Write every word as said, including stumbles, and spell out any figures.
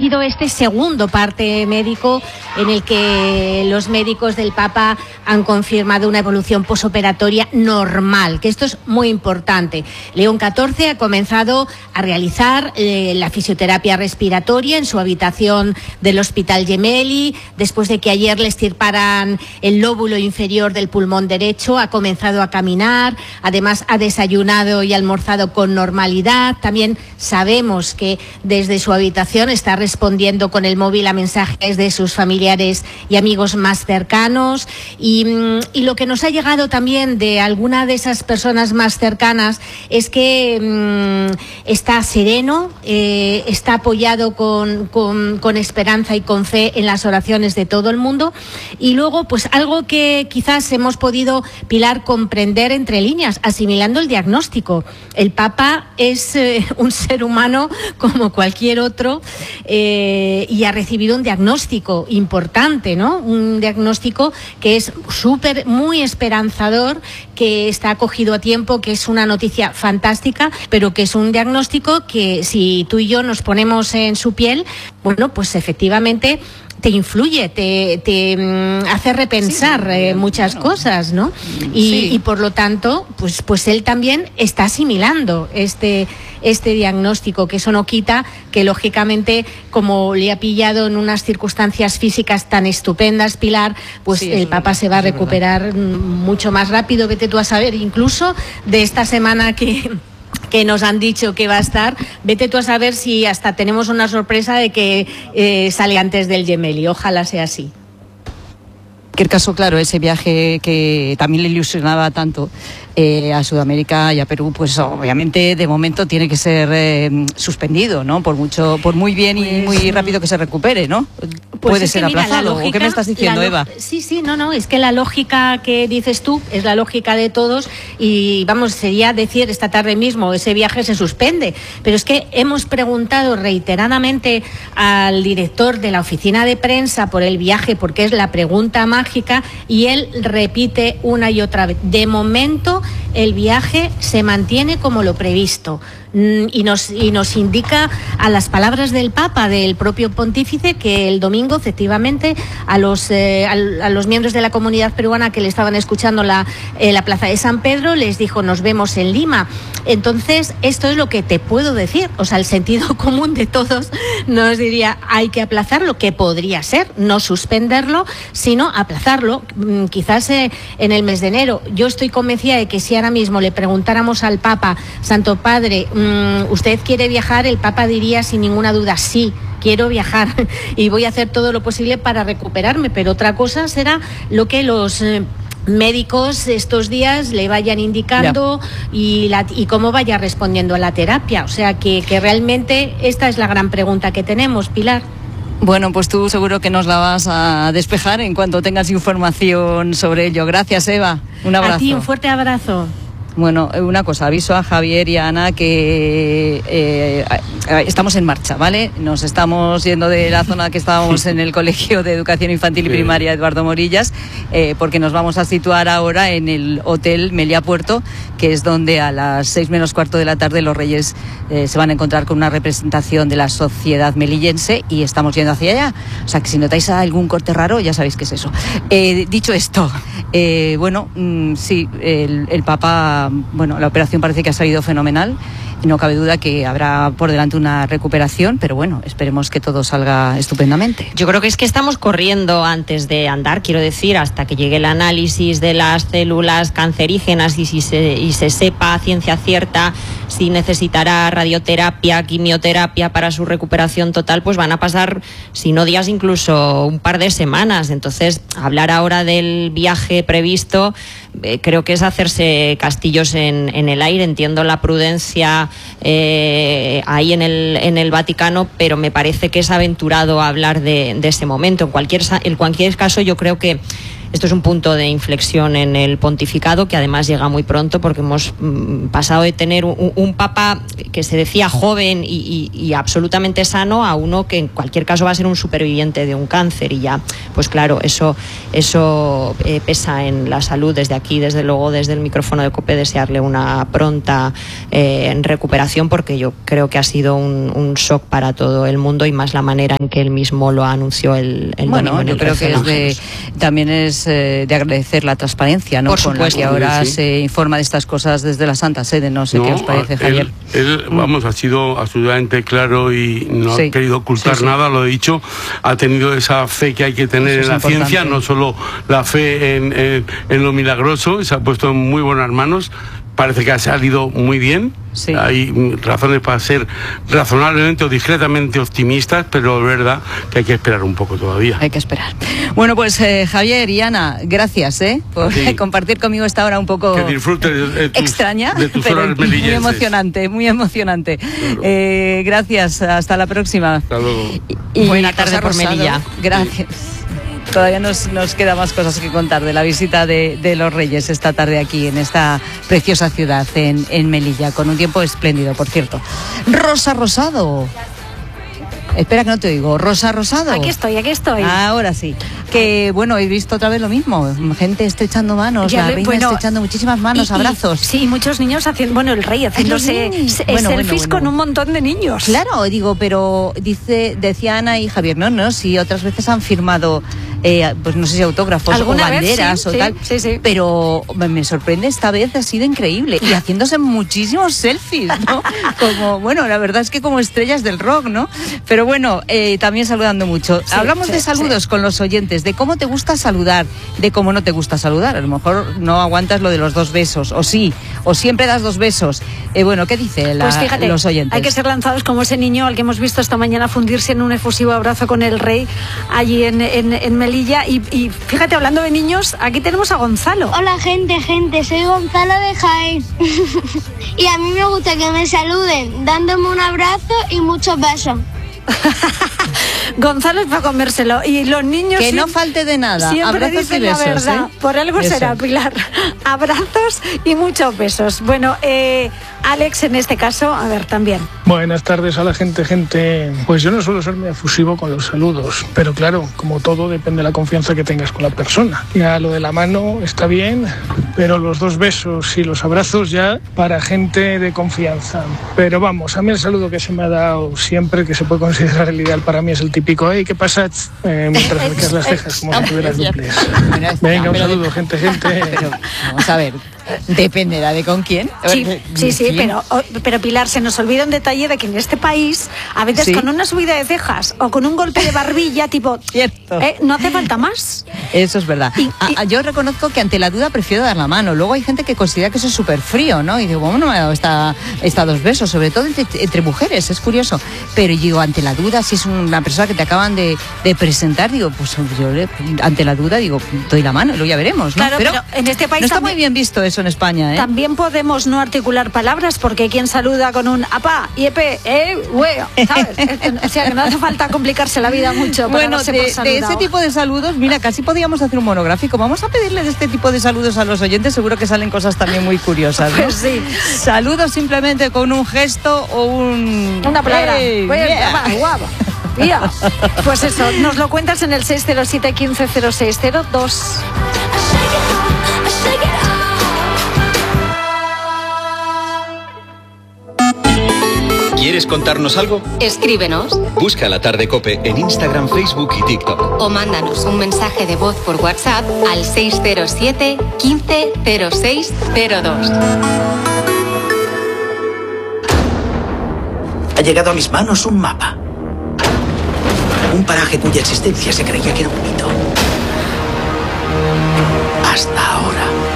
sido este segundo parte médico en el que los médicos del Papa han confirmado una evolución posoperatoria normal, que esto es muy importante. León catorce ha comenzado a realizar eh, la fisioterapia respiratoria en su habitación del Hospital Gemelli, después de que ayer le extirparan el lóbulo inferior del pulmón derecho, ha comenzado a caminar, además ha desayunado y almorzado con normalidad. También sabemos que desde su habitación está respondiendo con el móvil a mensajes de sus familiares y amigos más cercanos, y, y lo que nos ha llegado también de alguna de esas personas más cercanas es que mmm, está sereno, eh, está apoyado con, con, con esperanza y con fe en las oraciones de todo el mundo. Y luego, pues algo que quizás hemos podido, Pilar, comprender entre líneas, asimilando el diagnóstico. El Papa es eh, un ser humano como cualquier otro, eh, y ha recibido un diagnóstico importante, ¿no? Un diagnóstico que es súper, muy esperanzador, que está acogido a tiempo, que es una noticia fantástica, pero que es un diagnóstico que, si tú y yo nos ponemos en su piel, bueno, pues efectivamente te influye, te, te um, hace repensar sí, eh, muchas bueno, cosas, ¿no? Y, sí. y por lo tanto, pues, pues él también está asimilando este, este diagnóstico, que eso no quita que, lógicamente, como le ha pillado en unas circunstancias físicas tan estupendas, Pilar, pues sí, el Papa se va a recuperar mucho más rápido. Vete tú a saber, incluso de esta semana que... que nos han dicho que va a estar, vete tú a saber si hasta tenemos una sorpresa de que eh, sale antes del Gemelli. Ojalá sea así. En cualquier caso, claro, ese viaje que también le ilusionaba tanto eh, a Sudamérica y a Perú, pues obviamente de momento tiene que ser eh, suspendido, ¿no? Por mucho, por muy bien pues, y muy rápido que se recupere, ¿no? Pues puede ser mira, aplazado. Lógica, ¿o qué me estás diciendo, Eva? Sí, sí, no, no, es que la lógica que dices tú es la lógica de todos, y vamos, sería decir esta tarde mismo ese viaje se suspende, pero es que hemos preguntado reiteradamente al director de la oficina de prensa por el viaje, porque es la pregunta mágica, y él repite una y otra vez: de momento el viaje se mantiene como lo previsto. Y nos, y nos indica a las palabras del Papa, del propio pontífice, que el domingo efectivamente a los, eh, a, a los miembros de la comunidad peruana que le estaban escuchando la, eh, la plaza de San Pedro, les dijo: nos vemos en Lima. Entonces, esto es lo que te puedo decir. O sea, el sentido común de todos nos diría: hay que aplazarlo, que podría ser no suspenderlo, sino aplazarlo, quizás eh, en el mes de enero. Yo estoy convencida de que si ahora mismo le preguntáramos al Papa: Santo Padre, ¿usted quiere viajar?, el Papa diría sin ninguna duda: sí, quiero viajar y voy a hacer todo lo posible para recuperarme. Pero otra cosa será lo que los eh, médicos estos días le vayan indicando y, la, y cómo vaya respondiendo a la terapia. O sea que, que realmente esta es la gran pregunta que tenemos, Pilar. Bueno, pues tú seguro que nos la vas a despejar en cuanto tengas información sobre ello. Gracias, Eva. Un abrazo. A ti, un fuerte abrazo. Bueno, una cosa, aviso a Javier y a Ana que eh, estamos en marcha, ¿vale? Nos estamos yendo de la zona que estábamos en el Colegio de Educación Infantil y Primaria Eduardo Morillas, eh, porque nos vamos a situar ahora en el Hotel Meliá Puerto, que es donde a las seis menos cuarto de la tarde los Reyes eh, se van a encontrar con una representación de la sociedad melillense, y estamos yendo hacia allá. O sea que si notáis algún corte raro, ya sabéis qué es eso. Eh, dicho esto, eh, bueno, mmm, sí, el, el Papa... Bueno, la operación parece que ha salido fenomenal. No cabe duda que habrá por delante una recuperación, pero bueno, esperemos que todo salga estupendamente. Yo creo que es que estamos corriendo antes de andar, quiero decir, hasta que llegue el análisis de las células cancerígenas y, si se, y se sepa a ciencia cierta si necesitará radioterapia, quimioterapia para su recuperación total, pues van a pasar, si no días, incluso un par de semanas. Entonces, hablar ahora del viaje previsto, eh, creo que es hacerse castillos en, en el aire. Entiendo la prudencia Eh, ahí en el, en el Vaticano, pero me parece que es aventurado hablar de, de ese momento. En cualquier, en cualquier caso, yo creo que esto es un punto de inflexión en el pontificado que además llega muy pronto, porque hemos mm, pasado de tener un, un papa que se decía joven y, y, y absolutamente sano a uno que en cualquier caso va a ser un superviviente de un cáncer, y ya, pues claro, eso, eso eh, pesa en la salud. Desde aquí, desde luego, desde el micrófono de COPE, desearle una pronta eh, recuperación, porque yo creo que ha sido un, un shock para todo el mundo, y más la manera en que él mismo lo anunció el, el bueno, domingo. Yo creo que es de, también es eh, de agradecer la transparencia, ¿no? Por Con supuesto. la que ahora sí. se informa de estas cosas desde la Santa Sede. No sé no, qué os parece, él, Javier. Él, vamos, ha sido absolutamente claro y no Sí. ha querido ocultar Sí, sí. nada, lo he dicho. Ha tenido esa fe que hay que tener Eso en es la importante. ciencia, no solo la fe en, en, en lo milagroso, y se ha puesto en muy buenas manos. Parece que ha salido muy bien. Sí. Hay razones para ser razonablemente o discretamente optimistas, pero es verdad que hay que esperar un poco todavía. Hay que esperar. Bueno, pues eh, Javier y Ana, gracias ¿eh? por Sí. compartir conmigo esta hora un poco Que disfrutes de, de tus, extraña, de tus pero horas muy melillenses. emocionante, muy emocionante. Claro. Eh, gracias, hasta la próxima. Hasta luego. Y Buena tarde Rosa por Rosado, Melilla. Gracias. Todavía nos, nos queda más cosas que contar de la visita de, de los Reyes esta tarde aquí en esta preciosa ciudad, en, en Melilla, con un tiempo espléndido, por cierto. Rosa Rosado. Espera que no te oigo. Rosa Rosado. Aquí estoy, aquí estoy. Ahora sí. Que bueno, he visto otra vez lo mismo. Gente estrechando manos, Ya la le- reina bueno, estrechando muchísimas manos, Y- y- abrazos. Sí, muchos niños haciendo, bueno, el rey haciéndose niños. se- Bueno, selfies bueno, bueno. con un montón de niños. Claro, digo, pero dice, decía Ana y Javier, no, no, si otras veces han firmado, eh, pues no sé si autógrafos o ¿Alguna vez? banderas Sí, o sí, tal, sí, sí. pero me, me sorprende, esta vez ha sido increíble y haciéndose muchísimos selfies, ¿no? Como, bueno, la verdad es que como estrellas del rock, ¿no? Pero bueno, eh, también saludando mucho. Sí, Hablamos sí, de saludos sí. con los oyentes, de cómo te gusta saludar, de cómo no te gusta saludar. A lo mejor no aguantas lo de los dos besos, o sí, o siempre das dos besos. Eh, bueno, ¿qué dice la, Pues fíjate, los oyentes? hay que ser lanzados como ese niño al que hemos visto esta mañana fundirse en un efusivo abrazo con el rey allí en, en, en Melilla. Y, y fíjate, hablando de niños, aquí tenemos a Gonzalo. Hola gente, gente, soy Gonzalo de Jaén y a mí me gusta que me saluden dándome un abrazo y muchos besos. Gonzalo es para comérselo. Y los niños Que no siempre- falte de nada. Siempre Abrazos dicen y la besos, verdad. ¿eh? Por algo Eso. será, Pilar. Abrazos y muchos besos. Bueno, eh, Alex, en este caso, a ver, también. Buenas tardes a la gente, gente. Pues yo no suelo ser muy efusivo con los saludos, pero claro, como todo depende de la confianza que tengas con la persona. Ya lo de la mano está bien, pero los dos besos y los abrazos ya para gente de confianza. Pero vamos, a mí el saludo que se me ha dado siempre, que se puede considerar el ideal para mí, es el típico, hey, ¿qué pasa? Eh, mientras me quedas las cejas, como si tuvieras duples. Venga, un saludo, gente, gente. Pero, vamos a ver, dependerá de con quién. Sí, sí, sí, Sí. pero, o- pero Pilar, se nos olvida un detalle de que en este país, a veces Sí. con una subida de cejas o con un golpe de barbilla, tipo, Cierto. eh, no hace falta más. Eso es verdad. Y- A- y- a- yo reconozco que ante la duda prefiero dar la mano. Luego hay gente que considera que eso es súper frío, ¿no? Y digo, ¿cómo no me ha dado esta, esta dos besos? Sobre todo entre, entre mujeres, es curioso. Pero yo digo, ante la duda, si es una persona que te acaban de, de presentar, digo, pues yo le- ante la duda, digo, doy la mano y luego ya veremos, ¿no? Claro, pero en este país no está también- muy bien visto eso en España, ¿eh? También podemos no articular palabras porque hay quien saluda con un apá, iepe, eh, hueo, ¿sabes? O sea, que no hace falta complicarse la vida mucho para Bueno, darse de, por de saludado. ese tipo de saludos, mira, casi podríamos hacer un monográfico. Vamos a pedirle de este tipo de saludos a los oyentes, seguro que salen cosas también muy curiosas, ¿no? Pues sí. Saludos simplemente con un gesto o un... Una palabra. ¡Ey, Pues, yeah! va, guapa. Mira. Pues eso, nos lo cuentas en el seis cero siete, uno cinco cero seis cero dos. ¿Quieres contarnos algo? Escríbenos Busca La Tarde Cope en Instagram, Facebook y TikTok. o mándanos un mensaje de voz por WhatsApp al seis cero siete, uno cinco cero seis cero dos. Ha llegado a mis manos un mapa. Un paraje cuya existencia se creía que era un mito. Hasta